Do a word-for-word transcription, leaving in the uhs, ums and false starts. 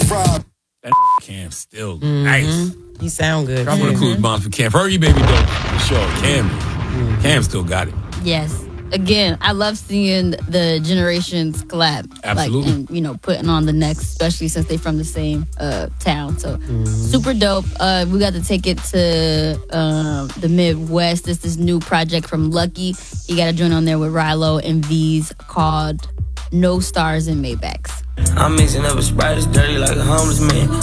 Rob. That Cam still mm-hmm. nice. He sound good. Drop one of the coolest bombs for Cam. Fergie baby dope for sure. Cam, mm-hmm. Cam still got it. Yes. Again, I love seeing the generations collab. Absolutely. Like, and, you know, putting on the next, especially since they're from the same uh, town. So, mm-hmm. super dope. Uh, we got to take it to uh, the Midwest. This is new project from Lucky. He got a joint on there with Rilo and V's called No Stars in Maybachs. I'm mixing up a Sprite, it's dirty like a homeless man.